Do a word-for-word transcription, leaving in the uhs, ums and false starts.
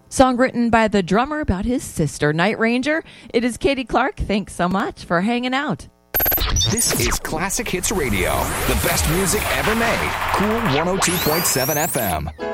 Song written by the drummer about his sister, Night Ranger. It is Katie Clark. Thanks so much for hanging out. This is Classic Hits Radio, the best music ever made. Cool one oh two point seven F M.